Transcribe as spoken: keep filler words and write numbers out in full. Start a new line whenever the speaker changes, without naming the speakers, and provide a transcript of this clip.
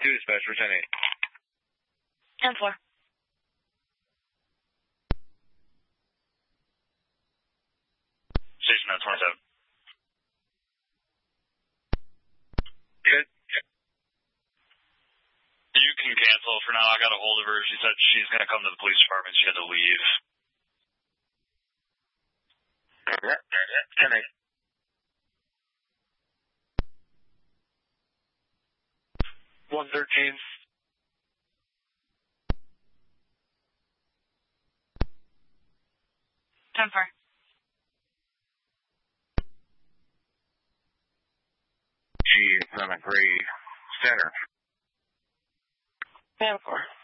two, dispatch, return eight.
ten four.
Station nine twenty-seven.
Good.
You can cancel for now. I got a hold of her. She said she's going to come to the police department. She had to leave.
Alright, ten eight. one thirteen.
ten four.
She's on a gray center.
ten four.